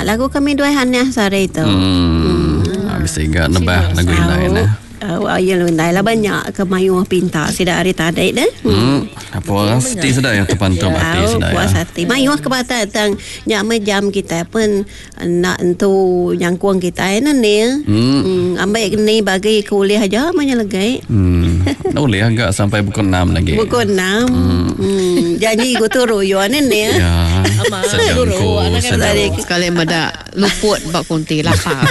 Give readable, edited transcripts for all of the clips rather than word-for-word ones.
lagu kami dua hanya sore itu. Bisa ingat nebah lagu lain lah. Ya lundai lah banyak ke mayu pinta sida hari tadi dah. Apa hati sedar yang terpantum hati sedar. Puas hati. Mayu ke bata tang nyak jam kita pun nak entu yang kuang kita ni. Ambil ni bagi kuliah aja banyak legai. Boleh agak sampai pukul 6 lagi. Pukul 6. Janji ku turu yo ni. Ya. Sedang ku sekali mada luput bak kunti lapar.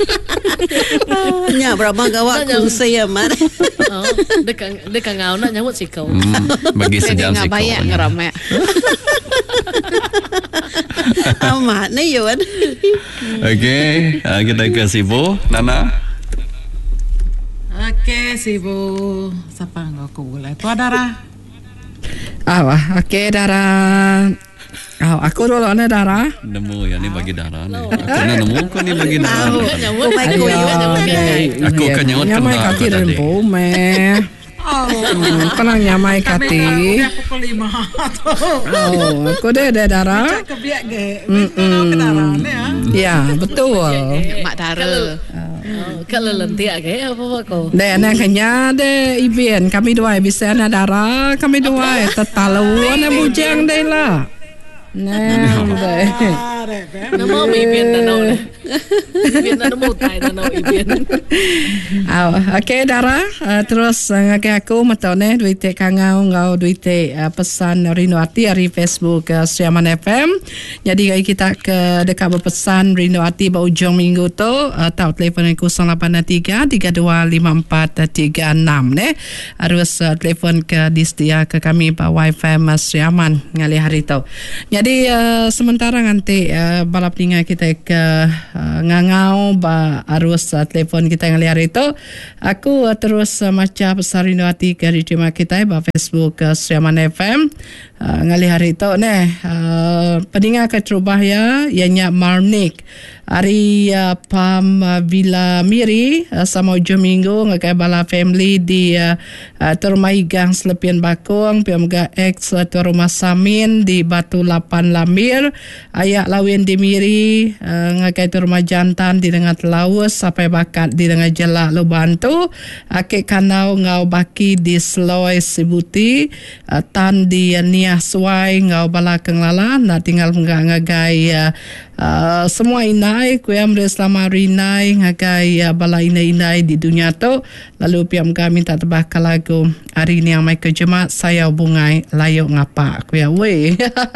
Nya berapa gawak kungsi amat. Dekat ngau nak nyambut si kau. Bagi sejam si kau. Banyak ngeramai. Amat ni Yuan. Okey, kita ke Sibu, Nana. Okey, Sibu. Siapa aku boleh? Tuan Dara. Okey, Dara. Aku dulu ni Dara. Nemu yang ni bagi Dara ni. Aku nak nemu kau ni bagi Dara. Aku kan nyawat kena nyamai kati dan bome. Kenang nyamai kati. Pukul 5. Aku deh Dara. Kebiak ke. Ke Dara ni Ya, betul. Mak Dara. Kalau lentik ke apa kau? Deh anak kenya deh Iben kami dua bisa anak Dara kami dua tetalu anak bujang deh lah. Nah, deh. Nama Iben danau. Iben danau mutai danau Iben. Okey Dara, terus ngake aku matone duite kangau ngau duite pesan Rindu-Hati dari Facebook Siaman FM. Jadi kita ke dekat berpesan Rindu-Hati berujung minggu tu tahu telefon aku 083 325436 ne. Harus telefon ke distia ke kami pak Wi-Fi Siaman ngali hari tu. Jadi sementara nanti balap tinggal kita ke ngangau harus telefon kita ngali hari tu. Aku terus macam pesan Rindu-Hati ke diterima kita ba Facebook Siaman FM ngali hari tu ne. Pendengar ke Trubahya ianya Marnik hari Pam Villa Miri sama ujung minggu ngakai bala family di Termai Gang Selepian Bakung Piamga X Rumah Samin di Batu 8 Lamir ayak lawin di Miri ngakai rumah jantan di dengan Laus sampai bakat di dengan Jelak Lubantu akik kanau ngau baki di Seloi Sibuti tan di Niah Suai ngau bala kenglala nak tinggal ngagai semua inai kuya mre selama rinai ngagai bala inai di dunia tu lalu piam kami tak tebah lagu hari ni amai ke jemaat saya bungai layuk ngapa kuya we.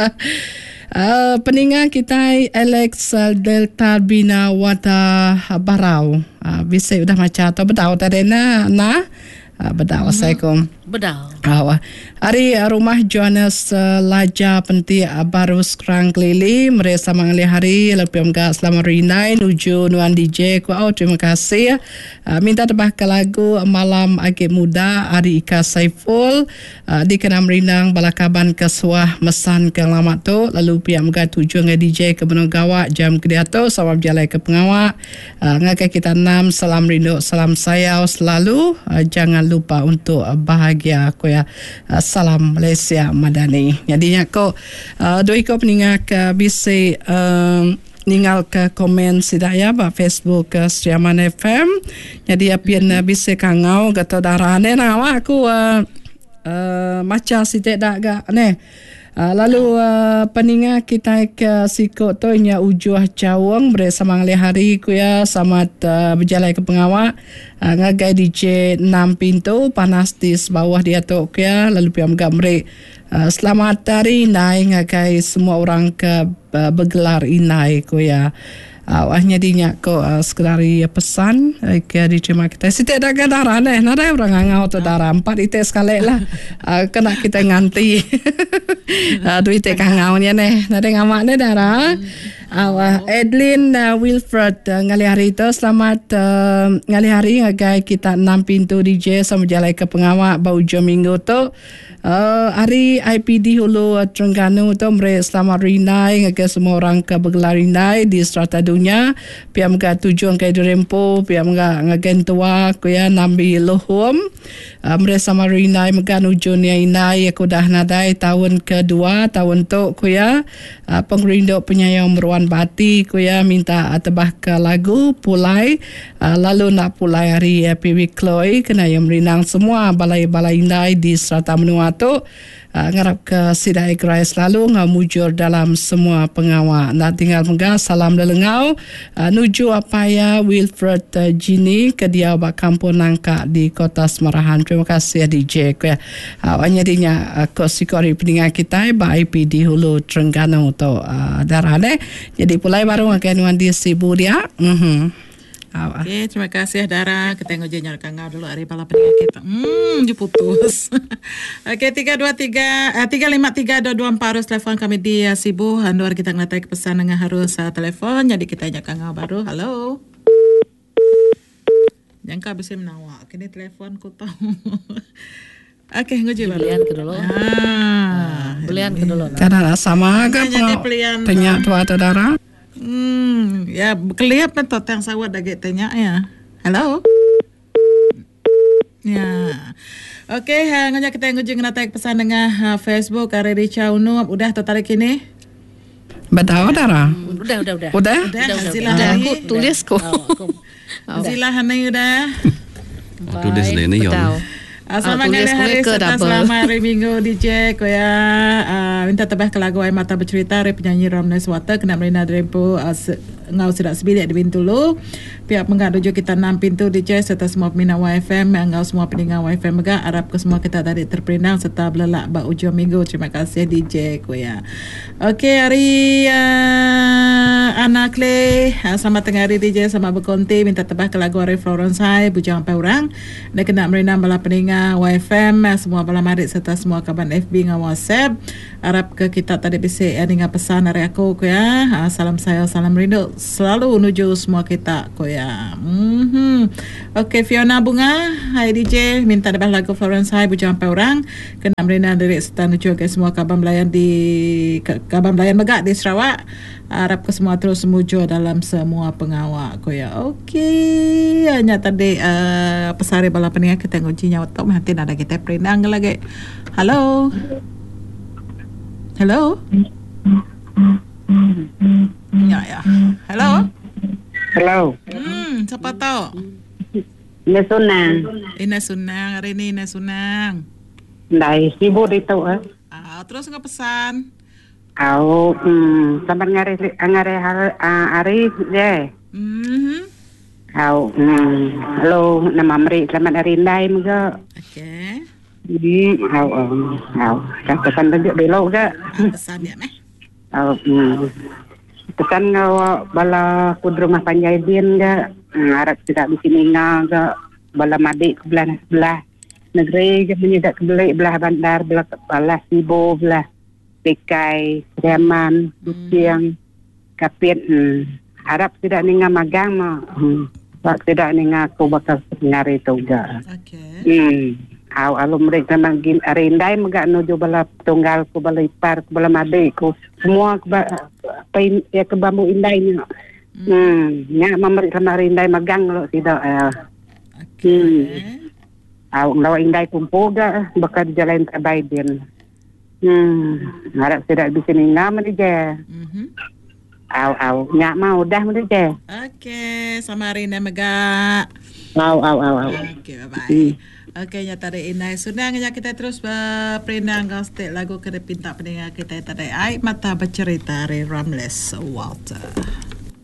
Peningat kita Alex Delta Bina Wata Barau bisa udah macam tu bedau tadi na bedau Assalamualaikum Bedau. Hari rumah Johannes Laja Penti baru sekarang kelili mereka mengalih hari lepas enggak selama rinai nuju nuan DJ kuau terima kasih minta tebah ke lagu malam agak muda hari Ika Saiful di kenam rinang balakaban ke suah mesan ke lama tu lalu piam enggak tuju ngai DJ ke Benung Gawak jam ke dia tu sama berjalan ke pengawak ngakai kita 6 salam rindu salam sayau selalu jangan lupa untuk bahagia aku ya salam Malaysia Madani. Jadinya ko doi ko peningak bisa ningal ke komen sidaya ba Facebook Siaman FM. Jadi apian bisa kangau gato darane nawa aku macam sitek dak ga ne. Lalu peningat kita ke sikut tu nya ujuah cawang bersama hari ku ya samat berjalan ke pengawak ngagai DJ 6 pintu panas di bawah dia tu ku ya lalu piam gamre selamat hari inai ngagai semua orang ke bergelar inai ku ya. Awahnya dinya ko sekali pesan ke diterima kita sitek dak darah neh nada orang ngau tu darah 4 ite sekali lah kena kita nganti duit ngau nya neh nada ngamak neh darah Edlin Wilfred ngali hari itu selamat ngali hari ngagai kita 6 pintu DJ sama jalan ke pengawak bau jam minggu tu hari IPD Hulu Terengganu tu mereka selamat rinai ngagai semua orang ke bergelar rinai di strata dunia piam ga tujuan ke Durempo piam ga ngagen tua ku ya nambi lohum mereka sama rinai megan ujungnya inai aku dah nadai tahun kedua tahun tu ku ya pengrinduk penyayang meruat Wan Bati ko ya minta tebah ke lagu Pulai. Lalu nak pulai hari PW Chloe kena yang merinang semua balai-balai indai di Serata Menua tu. Ngarap ke sidai kerai selalu ngamujur dalam semua pengawal. Nak tinggal menggah salam lelengau nuju apaya Wilfred Gini ke dia bak kampung Nangka di Kota Semarahan. Terima kasih DJ ko ya. Awaknya dinya kosikori peningat kita ba IP di Hulu Terengganu tu darah deh. Jadi pulai baru akan wan di Sibu dia. Okey, terima kasih Dara. Kita tengok je nyalakan ngau dulu hari bala pendengar kita. Dia putus. Okey, 353-224 harus telefon kami di Sibu. Handuar kita ngatai ke pesan dengan harus telefon. Jadi kita nyalakan ngau baru. Halo. Jangka bisa menawak. Kini telefon ku tahu. Okey, ngoji baru. Belian ke dulu. Belian ke dulu. Kadang sama ke tanya tu ada Dara. Ya kelihap betul yang sawat daging tanya ya. Hello. Ya. Okey, nganya kita nguji ngatai pesan dengan Facebook Ari Richa Unu udah tertarik ini? Betul Dara. Udah. Silakan Aku tulis kok. Silakan udah. Tulis deh ni yon. Selamat hari serta selamat hari Minggu DJ ko ya. Minta tebah ke lagu Air Mata Bercerita dari penyanyi Ramnes Water kena merina drempo ngau sidak sebilik di Bintulu. Pihak mengaduju kita 6 pintu DJ serta semua peminat YFM ngau semua pendengar YFM juga harap ke semua kita tadi terperinang serta belelak bak ujung minggu. Terima kasih DJ ko ya. Okey, hari Ana Clay selamat tengah hari DJ sama berkonti minta tebah ke lagu Ari Florence High bujang sampai orang dan kena merina bala pendengar YFM semua bala marik serta semua kawan FB dengan WhatsApp harap ke kita tadi bisa dengan pesan dari aku ko ya. Salam saya salam rindu selalu menuju semua kita ko ya. Okey, Fiona Bunga hai DJ minta debah lagu Florence High bujang sampai orang kena merina dari serta menuju ke semua kawan melayan megak di Sarawak. Harap ke semua terus mujur dalam semua pengawal ko ya. Okey, hanya tadi pesari bala pendengar kita nguncinya waktu nanti ada kita perinang lagi. Halo. Hello. Ya. Hello. Hello. Siapa tahu? Ina Sunang. Hari ini Ina Sunang. Dai sibuk itu Terus nggak pesan? Sampai ngare hari je. Halo, nama Mari selamat hari Indai juga. Okey. Kan pesan tunjuk belok ke? Pesan dia meh. Pesan ngau bala kud rumah Panjai Bin ke? Harap tidak di sini ke bala madik ke belah negeri ke menyedak ke belah bandar belah Sibo belah Pekai, Reman, Bukiang, Kapit. Harap tidak ninga magang tidak ninga aku bakal ngari itu juga. Okey. Alum mereka magin arindai megak nuju bala tunggal ku bala ipar ku bala made ku semua ke bambu indai ni. Nya mamri sama arindai magang lo tidak. Okey. Lawa indai kumpu ga bakal jalan terbaik din. Harap tidak bisa ninggam je. Nyak mau dah je. Okey, sama Rina Mega. Okey, bye-bye. Okey, nyata ada Inai Sunangnya kita terus berperinang gostek lagu kena pinta pendengar kita tadi Air Mata Bercerita dari Ramles Water.